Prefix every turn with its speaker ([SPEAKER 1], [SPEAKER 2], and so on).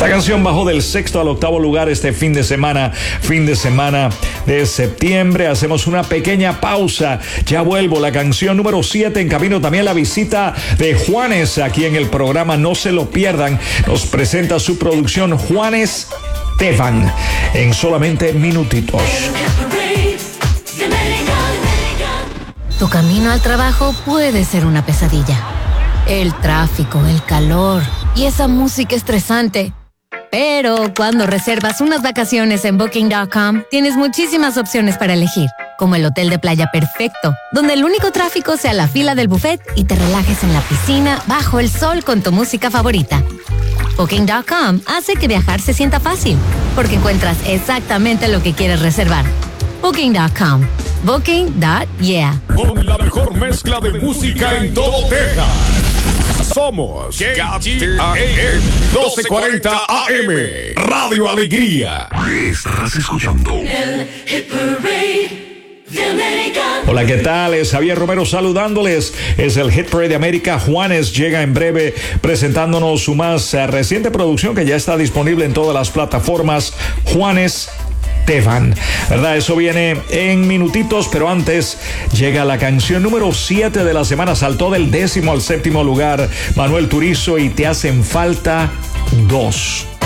[SPEAKER 1] Esta canción bajó del 6º al 8º lugar este fin de semana de septiembre. Hacemos una pequeña pausa. Ya vuelvo. La canción número 7 en camino. También la visita de Juanes aquí en el programa. No se lo pierdan. Nos presenta su producción Juanes Tevan en solamente minutitos.
[SPEAKER 2] Tu camino al trabajo puede ser una pesadilla. El tráfico, el calor y esa música estresante. Pero cuando reservas unas vacaciones en Booking.com, tienes muchísimas opciones para elegir, como el hotel de playa perfecto, donde el único tráfico sea la fila del buffet y te relajes en la piscina bajo el sol con tu música favorita. Booking.com hace que viajar se sienta fácil, porque encuentras exactamente lo que quieres reservar. Booking.com. Booking.yeah.
[SPEAKER 3] Con la mejor mezcla de música en todo Texas. Somos KGAM 1240 AM Radio Alegría.
[SPEAKER 4] Estás escuchando
[SPEAKER 5] el Hit Parade de América.
[SPEAKER 1] Hola, ¿qué tal? Es Javier Romero saludándoles. Es el Hit Parade de América. Juanes llega en breve presentándonos su más reciente producción que ya está disponible en todas las plataformas. Juanes Tevan, ¿verdad? Eso viene en minutitos, pero antes llega la canción número 7 de la semana. Saltó del 10º al 7º lugar Manuel Turizo y Te hacen falta 2.